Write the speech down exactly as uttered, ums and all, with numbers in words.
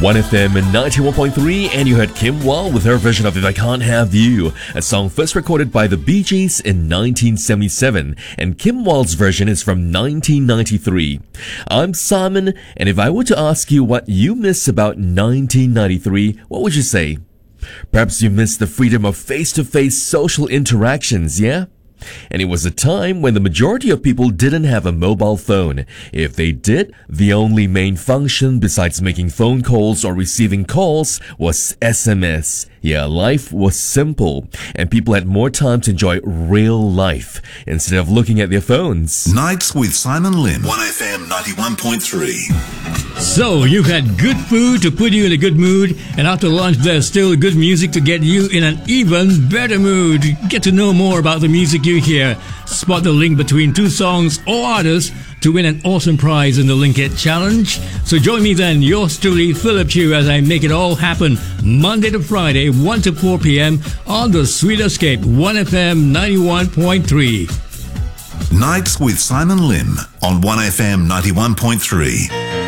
one F M and ninety-one point three, and you heard Kim Wilde with her version of If I Can't Have You, a song first recorded by the Bee Gees in nineteen seventy-seven, and Kim Wilde's version is from nineteen ninety-three. I'm Simon, and if I were to ask you what you miss about nineteen ninety-three, what would you say? Perhaps you miss the freedom of face-to-face social interactions, yeah? And it was a time when the majority of people didn't have a mobile phone. If they did, the only main function besides making phone calls or receiving calls was S M S. Yeah, life was simple, and people had more time to enjoy real life instead of looking at their phones. Nights with Simon Lim. one F M ninety-one point three. So, you've had good food to put you in a good mood, and after lunch there's still good music to get you in an even better mood. Get to know more about the music you hear. Spot the link between two songs or artists to win an awesome prize in the Link It Challenge. So join me then, yours truly, Philip Chu, as I make it all happen Monday to Friday, one to four p.m. on the Sweet Escape, one F M ninety-one point three. Nights with Simon Lim on one F M ninety-one point three.